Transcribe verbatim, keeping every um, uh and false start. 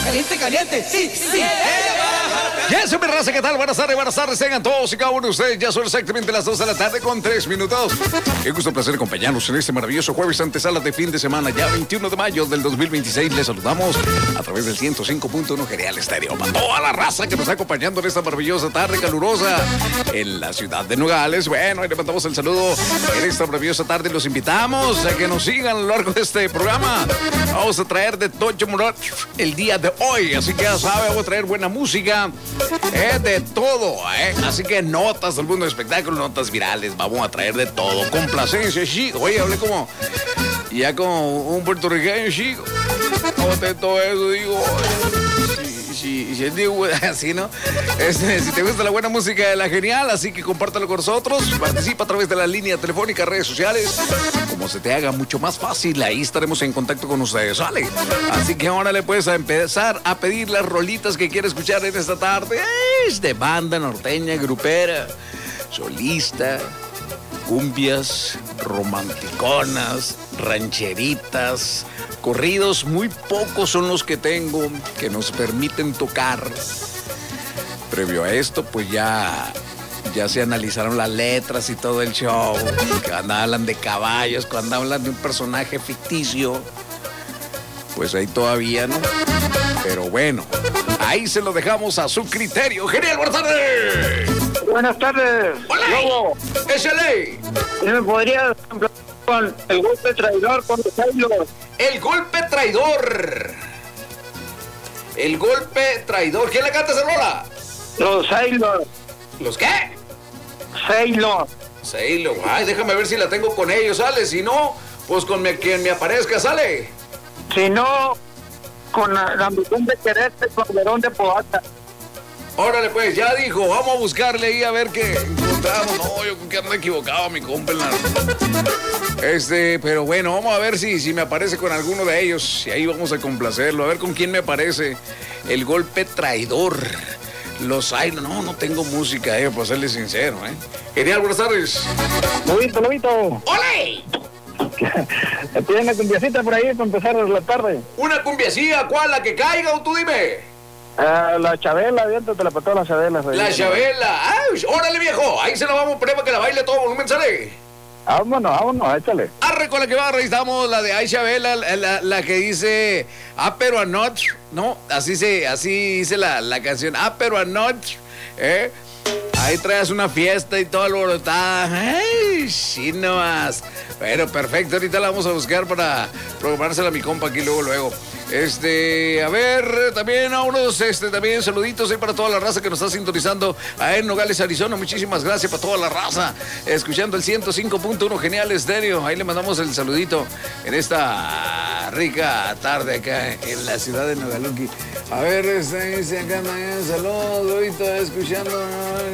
caliente, caliente. Sí, sí. Ya es mi raza, ¿qué tal? Buenas tardes, buenas tardes. Tengan todos y cada uno de ustedes. Ya son exactamente las dos de la tarde con tres minutos. Qué gusto, placer acompañarnos en este maravilloso jueves antesala de fin de semana. Ya veintiuno de mayo del dos mil veintiséis. Les saludamos a través del ciento cinco punto uno Genial Estéreo. Para toda la raza que nos está acompañando en esta maravillosa tarde calurosa en la ciudad de Nogales. Bueno, y le mandamos el saludo en esta maravillosa tarde. Los invitamos a que nos sigan a lo largo de este programa. Vamos a traer de Tocho Morón el día de hoy. Así que ya sabe, vamos a traer buena música. Eh, de todo, eh. Así que notas del mundo del espectáculo, notas virales, vamos a traer de todo. Complacencia, chico. Oye, hablé como, ya como un puertorriqueño, chico. ¿Cómo te todo eso? Digo, si, si, si, digo, así, ¿no? Este, si te gusta la buena música de la Genial, así que compártalo con nosotros. Participa a través de la línea telefónica, redes sociales. Como se te haga mucho más fácil, ahí estaremos en contacto con ustedes, ¿vale? Así que ahora le puedes empezar a pedir las rolitas que quieres escuchar en esta tarde. Es de banda norteña, grupera, solista, cumbias, romanticonas, rancheritas, corridos. Muy pocos son los que tengo que nos permiten tocar. Previo a esto, pues ya... Ya se analizaron las letras y todo el show. Cuando hablan de caballos, cuando hablan de un personaje ficticio, pues ahí todavía, ¿no? Pero bueno, ahí se lo dejamos a su criterio. Genial, buenas tardes. Buenas tardes. Hola. Lobo. Échale. ¿Me podrías hablar con el golpe traidor con los Sailors? El golpe traidor. El golpe traidor. ¿Quién le canta esa rola? Los Sailors. ¿Los qué? Sailors. Sailor. Ay, déjame ver si la tengo con ellos, ¿sale? Si no, pues con mi, quien me aparezca, ¿sale? Si no, con la, la ambición de quererte con Verón de Poata. Órale, pues, ya dijo, vamos a buscarle ahí a ver qué encontramos. No, yo creo que ando equivocado, mi compa. Este, pero bueno, vamos a ver si, si me aparece con alguno de ellos. Y ahí vamos a complacerlo. A ver con quién me aparece. El golpe traidor. Los hay, no, no tengo música, eh, para serle sincero, eh. Genial, buenas tardes. Lobito, Lobito. ¡Ole! ¿Te piden una cumbiacita por ahí para empezar la tarde? ¿Una cumbiacía? ¿Cuál? ¿La que caiga o tú dime? Uh, la Chabela, viento, te la pató la Chabela. La Chabela. ¡Ay! ¡Órale, viejo! Ahí se la vamos a poner para que la baile a todo volumen, ¿sale? Vámonos, vámonos, échale. Arre con la que va, estamos la de Aisha Vela, la, la, la que dice, ah, pero anoche, no, así se, así dice la, la canción, ah, pero anoche, ¿eh? Ahí traes una fiesta y toda alborotada. ¡Ay, sí nomás! Bueno, perfecto, ahorita la vamos a buscar para programársela a mi compa aquí luego, luego. Este, a ver, también a unos, este, también saluditos ahí para toda la raza que nos está sintonizando ahí en Nogales, Arizona. Muchísimas gracias para toda la raza, escuchando el ciento cinco punto uno Genial Estéreo. Ahí le mandamos el saludito en esta rica tarde acá en la ciudad de Nogales. A ver, este, dice acá, saludos, ahorita escuchando...